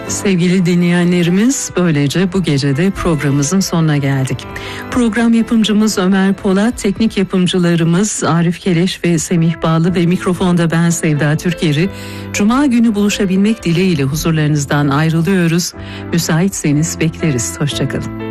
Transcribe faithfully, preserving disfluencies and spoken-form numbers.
Sevgili dinleyenlerimiz, böylece bu gecede programımızın sonuna geldik. Program yapımcımız Ömer Polat, teknik yapımcılarımız Arif Keleş ve Semih Bağlı ve mikrofonda ben Sevda Türkeri. Cuma günü buluşabilmek dileğiyle huzurlarınızdan ayrılıyoruz. Müsaitseniz bekleriz. Hoşçakalın.